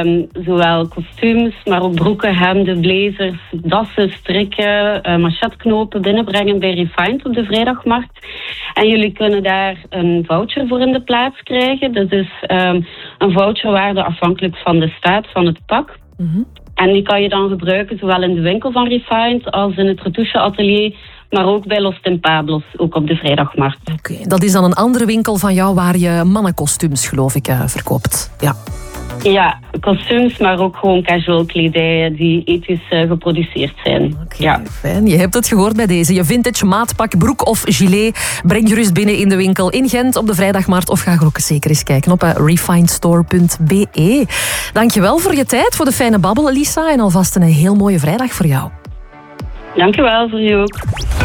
zowel kostuums, maar ook broeken, hemden, blazers, dassen, strikken, machetknopen binnenbrengen bij Refined op de vrijdagmarkt. En jullie kunnen daar een voucher voor in de plaats krijgen. Dat is een voucherwaarde afhankelijk van de staat van het pak. Mm-hmm. En die kan je dan gebruiken zowel in de winkel van Refined als in het retoucheatelier, maar ook bij Los Tempablos, ook op de vrijdagmarkt. Oké, dat is dan een andere winkel van jou waar je mannenkostuums, geloof ik, verkoopt. Ja. Ja, kostuums, maar ook gewoon casual kledij die ethisch geproduceerd zijn. Okay, fijn. Je hebt het gehoord bij deze. Je vintage maatpak, broek of gilet. Breng gerust binnen in de winkel in Gent op de vrijdagmarkt. Of ga er ook zeker eens kijken op refinedstore.be. Dankjewel voor je tijd, voor de fijne babbel, Lisa. En alvast een heel mooie vrijdag voor jou. Dankjewel, voor jou ook.